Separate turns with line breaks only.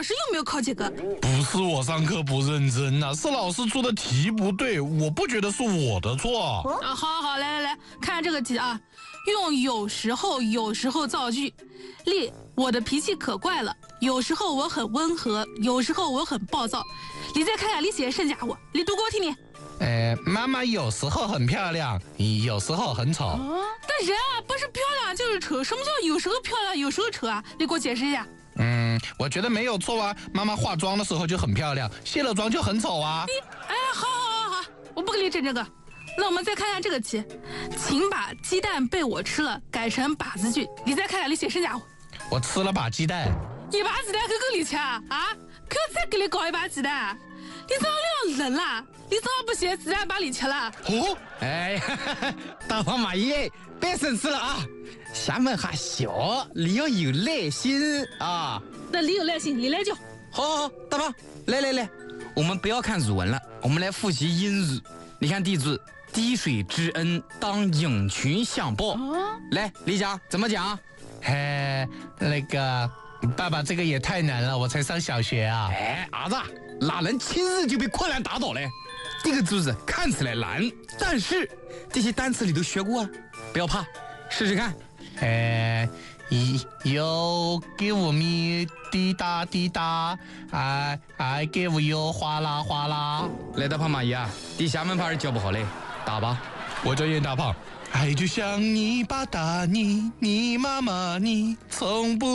老师有没有考这个？
不是我上课不认真呐，是老师出的题不对，我不觉得是我的错。
好，来，看这个题啊，用有时候造句。例：我的脾气可怪了，有时候我很温和，有时候我很暴躁。你再看下你写的剩家伙，你读给我听听。
妈妈有时候很漂亮，有时候很丑。
但人啊，不是漂亮就是丑，什么叫有时候漂亮，有时候丑啊？你给我解释一下。
我觉得没有错啊，妈妈化妆的时候就很漂亮，卸了妆就很丑啊。
好，我不跟你争这个。那我们再看看这个题，请把鸡蛋被我吃了改成把子句。你再看看你写剩家伙。
我吃了把鸡蛋，
一把鸡蛋可够你吃啊？可要再给你搞一把鸡蛋？你咋那样人啦？你咋不写鸡蛋把你吃了？
大胖马爷别生气了啊！厦门还小，你要有耐心啊。
那你有耐心，你来教。
好，大胖，来，我们不要看语文了，我们来复习英语。你看第一句，滴水之恩当涌群相报。来，李讲怎么讲？
爸爸这个也太难了，我才上小学啊。
儿子，哪能轻易就被困难打倒嘞？这个句子看起来难，但是这些单词你都学过啊，不要怕，试试看。
You give me 滴答滴答 I give you 哗啦哗啦。
来，大胖马爷啊，第厦门话教不好嘞，打吧。
我叫严大胖。爱就像泥巴打你，你妈妈你从不